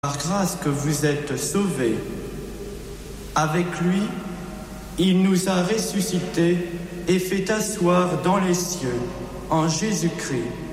Par grâce que vous êtes sauvés. Avec lui, il nous a ressuscités et fait asseoir dans les cieux, en Jésus-Christ,